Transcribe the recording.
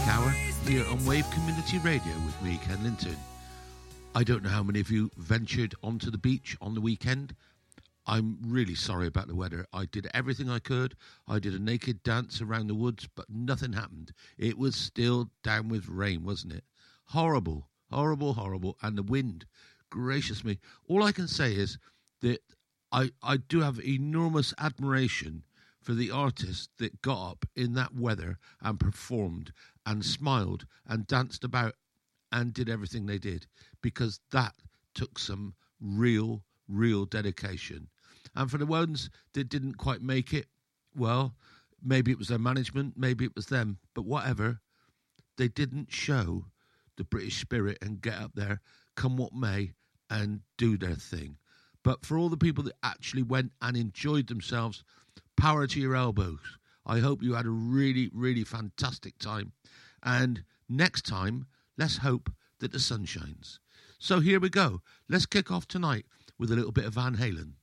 Hour here on Wave Community Radio with me, Ken Linton. I don't know how many of you ventured onto the beach on the weekend. I'm really sorry about the weather. I did everything I could. I did a naked dance around the woods, but nothing happened. It was still down with rain, wasn't it? Horrible, horrible, horrible. And the wind, gracious me. All I can say is that I do have enormous admiration for the artists that got up in that weather and performed and smiled and danced about and did everything they did, because that took some real dedication. And for the ones that didn't quite make it, well, maybe it was their management, maybe it was them, but whatever, they didn't show the British spirit and get up there, come what may, and do their thing. But for all the people that actually went and enjoyed themselves, power to your elbows. I hope you had a really fantastic time. And next time, let's hope that the sun shines. So here we go. Let's kick off tonight with a little bit of Van Halen.